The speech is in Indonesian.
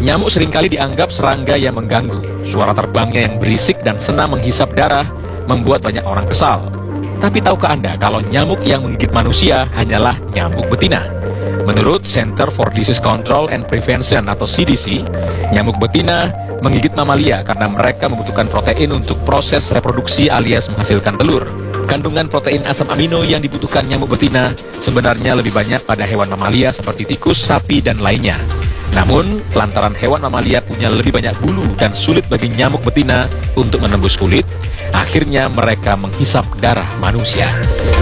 Nyamuk seringkali dianggap serangga yang mengganggu. Suara terbangnya yang berisik dan senang menghisap darah membuat banyak orang kesal. Tapi tahukah Anda kalau nyamuk yang menggigit manusia hanyalah nyamuk betina? Menurut Center for Disease Control and Prevention atau CDC, nyamuk betina menggigit mamalia karena mereka membutuhkan protein untuk proses reproduksi alias menghasilkan telur. Kandungan protein asam amino yang dibutuhkan nyamuk betina sebenarnya lebih banyak pada hewan mamalia seperti tikus, sapi, dan lainnya. Namun, lantaran hewan mamalia punya lebih banyak bulu dan sulit bagi nyamuk betina untuk menembus kulit, akhirnya mereka menghisap darah manusia.